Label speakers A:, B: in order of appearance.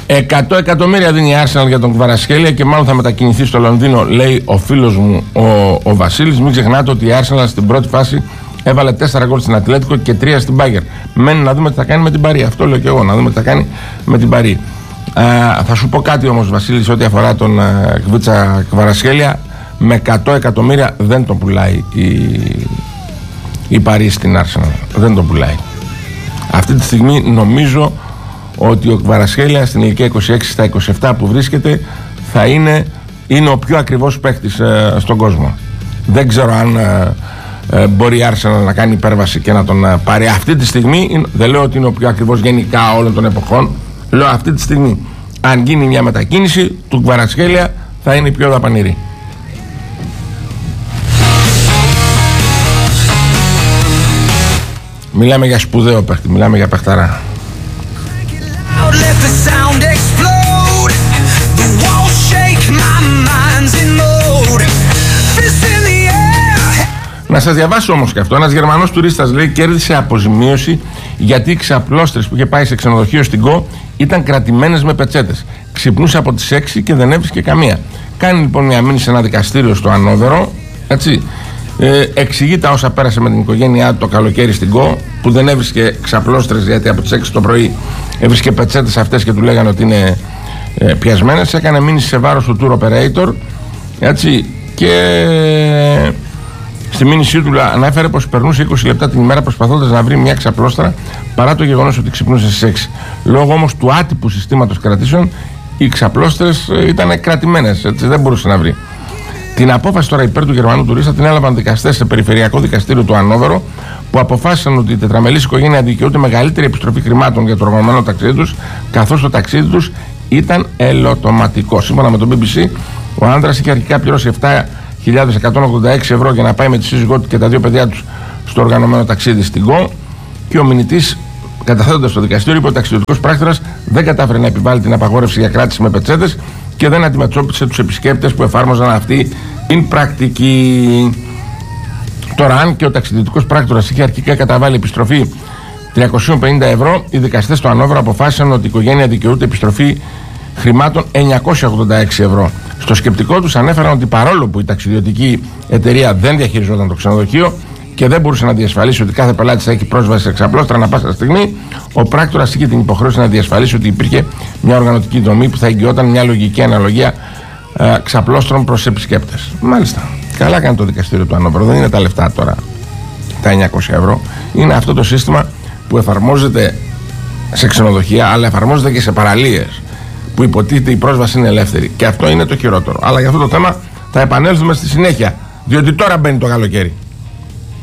A: 100 εκατομμύρια δίνει η Arsenal για τον Κβαρασχέλια και μάλλον θα μετακινηθεί στο Λονδίνο, λέει ο φίλος μου ο Βασίλης. Μην ξεχνάτε ότι η Arsenal στην πρώτη φάση έβαλε 4 γκολ στην Ατλέτικο και 3 στην Μπάγκερ. Μένει να δούμε τι θα κάνει με την Παρί. Αυτό λέω και εγώ, να δούμε τι θα κάνει με την Παρί. Θα σου πω κάτι όμως, Βασίλη, ό,τι αφορά τον Κβίτσα Κβαρασχέλια. Με 100 εκατομμύρια δεν τον πουλάει η Παρί στην Arsenal. Δεν τον πουλάει. Αυτή τη στιγμή νομίζω ότι ο Κβαρασχέλια στην ηλικία 26 στα 27 που βρίσκεται θα είναι ο πιο ακριβώς παίκτης στον κόσμο. Δεν ξέρω αν μπορεί η Arsenal να κάνει υπέρβαση και να τον πάρει αυτή τη στιγμή. Δεν λέω ότι είναι ο πιο ακριβώς γενικά όλων των εποχών. Λέω αυτή τη στιγμή, αν γίνει μια μετακίνηση του Κβαρασχέλια, θα είναι η πιο δαπανηρή. Μιλάμε για σπουδαίο παίχτη, μιλάμε για παιχταρά. Να σας διαβάσω όμως και αυτό. Ένας Γερμανός τουρίστας, λέει, κέρδισε αποζημίωση γιατί οι ξαπλώστρες που είχε πάει σε ξενοδοχείο στην ΚΟ ήταν κρατημένες με πετσέτες. Ξυπνούσε από τις 6 και δεν έβρισκε καμία. Κάνει λοιπόν μια μήνυση σε ένα δικαστήριο στο Ανόβερο, έτσι. Εξηγεί τα όσα πέρασε με την οικογένειά του το καλοκαίρι στην ΚΟ, που δεν έβρισκε ξαπλώστρες γιατί από τις 6 το πρωί έβρισκε πετσέτες αυτές και του λέγανε ότι είναι πιασμένες. Έκανε μήνυση σε βάρος του tour operator, έτσι, και στη μήνυσή του ανέφερε πως περνούσε 20 λεπτά την ημέρα προσπαθώντας να βρει μια ξαπλώστρα, παρά το γεγονός ότι ξυπνούσε στις 6. Λόγω όμως του άτυπου συστήματος κρατήσεων, οι ξαπλώστρες ήταν κρατημένες, έτσι, δεν μπορούσε να βρει. Την απόφαση τώρα υπέρ του Γερμανού τουρίστα την έλαβαν δικαστές σε περιφερειακό δικαστήριο του Ανόβερο, που αποφάσισαν ότι η τετραμελής οικογένεια δικαιούται μεγαλύτερη επιστροφή χρημάτων για το οργανωμένο ταξίδι τους, καθώς το ταξίδι τους ήταν ελωτοματικό. Σύμφωνα με το BBC, ο άνδρας είχε αρχικά πληρώσει 7.186 ευρώ για να πάει με τη σύζυγό του και τα 2 παιδιά τους στο οργανωμένο ταξίδι στην ΚΟ, και ο μηνυτής, καταθέτοντας στο δικαστήριο, είπε ότι ο ταξιδιωτικός πράκτορας δεν κατάφερε να επιβάλλει την απαγόρευση για κράτηση με πετσέτες και δεν αντιμετώπισε τους επισκέπτες που εφάρμοζαν αυτή την πρακτική. Τώρα, αν και ο ταξιδιωτικός πράκτορας είχε αρχικά καταβάλει επιστροφή 350 ευρώ, οι δικαστές στο Ανόβερο αποφάσισαν ότι η οικογένεια δικαιούται επιστροφή χρημάτων 986 ευρώ. Στο σκεπτικό τους ανέφεραν ότι παρόλο που η ταξιδιωτική εταιρεία δεν διαχειριζόταν το ξενοδοχείο και δεν μπορούσε να διασφαλίσει ότι κάθε πελάτης θα έχει πρόσβαση σε ξαπλώστρα ανά πάσα στιγμή, ο πράκτορας είχε την υποχρέωση να διασφαλίσει ότι υπήρχε μια οργανωτική δομή που θα εγγυόταν μια λογική αναλογία ξαπλώστρων προς επισκέπτες. Μάλιστα. Καλά κάνει το δικαστήριο του Ανόβερο. Δεν είναι τα λεφτά τώρα, τα 900 ευρώ. Είναι αυτό το σύστημα που εφαρμόζεται σε ξενοδοχεία, αλλά εφαρμόζεται και σε παραλίες, που υποτίθεται η πρόσβαση είναι ελεύθερη. Και αυτό είναι το χειρότερο. Αλλά για αυτό το θέμα θα επανέλθουμε στη συνέχεια, διότι τώρα μπαίνει το καλοκαίρι.